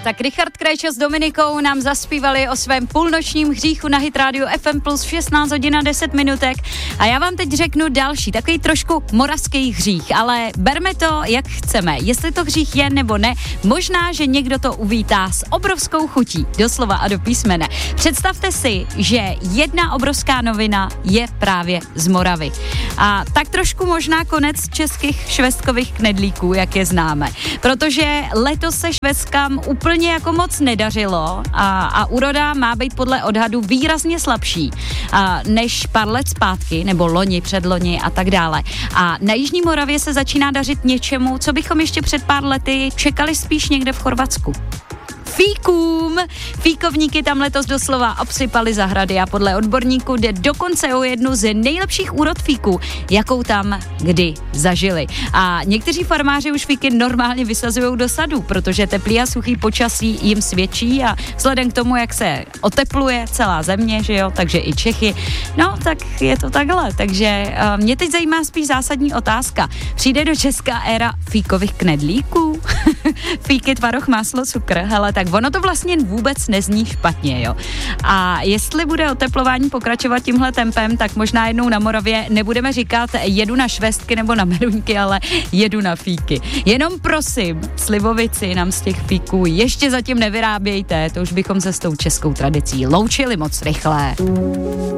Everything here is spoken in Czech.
Tak Richard Krejčo s Dominikou nám zaspívali o svém půlnočním hříchu na Hit Radio FM plus 16 hodin a 10 minutek. A já vám teď řeknu další, takový trošku moravský hřích, ale berme to, jak chceme. Jestli to hřích je nebo ne, možná, že někdo to uvítá s obrovskou chutí, doslova a do písmene. Představte si, že jedna obrovská novina je právě z Moravy. A tak trošku možná konec českých švestkových knedlíků, jak je známe. Protože letos se švestkám úplně jako moc nedařilo a úroda má být podle odhadu výrazně slabší než pár let zpátky, nebo loni, předloni a tak dále. A na Jižní Moravě se začíná dařit něčemu, co bychom ještě před pár lety čekali spíš někde v Chorvatsku. Fíkům. Fíkovníky tam letos doslova obsypali zahrady a podle odborníků jde dokonce o jednu z nejlepších úrod fíků, jakou tam kdy zažili. A někteří farmáři už fíky normálně vysazují do sadů, protože teplý a suchý počasí jim svědčí a vzhledem k tomu, jak se otepluje celá země, že jo, takže i Čechy, no tak je to takhle. Takže mě teď zajímá spíš zásadní otázka. Přijde do Česka éra fíkových knedlíků? Fíky, tvaroh, máslo, cukr, hele, tak ono to vlastně vůbec nezní špatně, jo. A jestli bude oteplování pokračovat tímhle tempem, tak možná jednou na Moravě nebudeme říkat jedu na švestky nebo na meduňky, ale jedu na fíky. Jenom prosím, slivovici nám z těch fíků ještě zatím nevyrábějte, to už bychom se s tou českou tradicí loučili moc rychle.